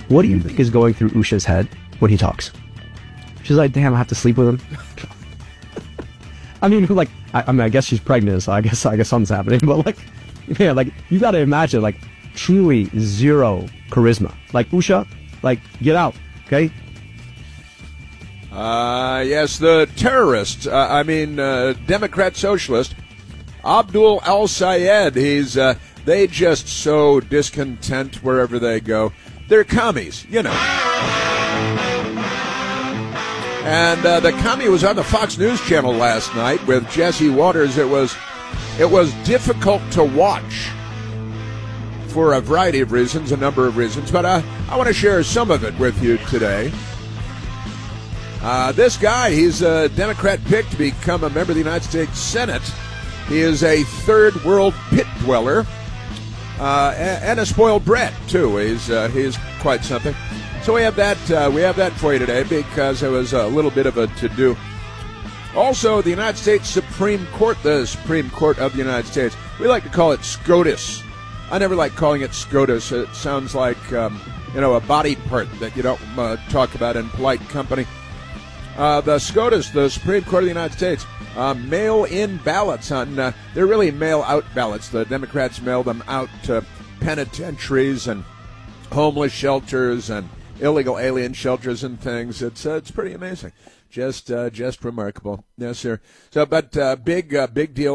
What do you think is going through Usha's head when he talks? She's like, damn, I have to sleep with him. I mean, like, I guess she's pregnant, so I guess something's happening. But like, yeah, like you got to imagine, like, truly zero charisma. Like Usha, like, get out, okay? Yes, the terrorist. Democrat socialist Abdul al-Sayed. They just sow discontent wherever they go. They're commies, you know. And the commie was on the Fox News channel last night with Jesse Waters. It was difficult to watch for a variety of reasons, a number of reasons, but I want to share some of it with you today. This guy, he's a Democrat pick to become a member of the United States Senate. He is a third world pit dweller and a spoiled brat too. He's quite something. So we have that for you today because it was a little bit of a to-do. Also, the United States Supreme Court, the Supreme Court of the United States, we like to call it SCOTUS. I never like calling it SCOTUS. It sounds like a body part that you don't talk about in polite company. The SCOTUS, the Supreme Court of the United States, mail-in ballots on. They're really mail-out ballots. The Democrats mail them out to penitentiaries and homeless shelters and illegal alien shelters and things. It's pretty amazing. Just remarkable. Yes, sir. So, but big deal.